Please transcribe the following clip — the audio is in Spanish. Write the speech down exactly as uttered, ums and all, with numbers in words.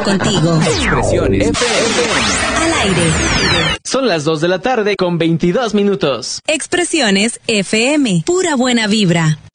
contigo. Expresiones F M. Al aire. Son las dos de la tarde con veintidós minutos. Expresiones F M. Pura buena vibra.